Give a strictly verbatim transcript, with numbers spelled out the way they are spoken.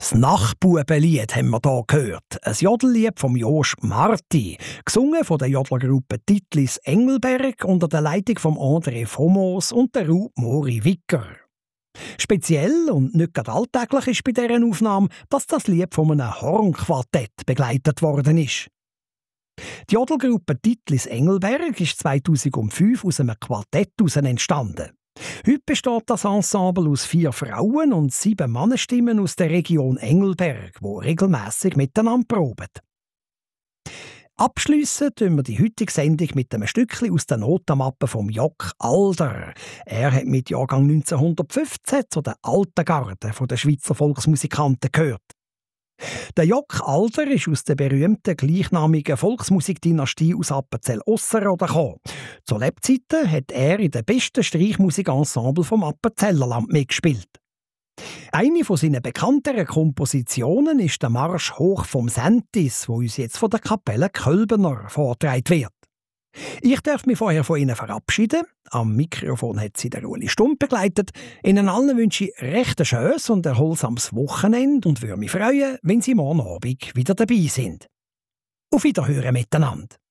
Das Nachbubenlied haben wir hier gehört. Ein Jodellied vom Josch Marti, gesungen von der Jodlergruppe Titlis Engelberg unter der Leitung von André Fomos und der Ruth Mori Wicker. Speziell und nicht gerade alltäglich ist bei dieser Aufnahme, dass das Lied von einem Hornquartett begleitet worden ist. Die Jodelgruppe Titlis Engelberg ist zweitausendfünf aus einem Quartett entstanden. Heute besteht das Ensemble aus vier Frauen und sieben Mannenstimmen aus der Region Engelberg, die regelmässig miteinander proben. Abschliessen tun wir die heutige Sendung mit einem Stückchen aus der Notenmappe vom Jock Alder. Er hat mit Jahrgang neunzehnhundertfünfzehn zu den alten Garden der Schweizer Volksmusikanten gehört. Der Jock Alder ist aus der berühmten gleichnamigen Volksmusikdynastie aus Appenzell-Ausserrhoden gekommen. Zu Lebzeiten hat er in den besten Streichmusikensemble vom Appenzellerland mitgespielt. Eine von seinen bekannteren Kompositionen ist der Marsch hoch vom Sentis, wo uns jetzt von der Kapelle Kölbener vorgetragen wird. Ich darf mich vorher von Ihnen verabschieden. Am Mikrofon hat sie der Ueli Stump begleitet. Ihnen allen wünsche ich recht ein schönes und erholsames Wochenende und würde mich freuen, wenn Sie morgen Abend wieder dabei sind. Auf Wiederhören miteinander.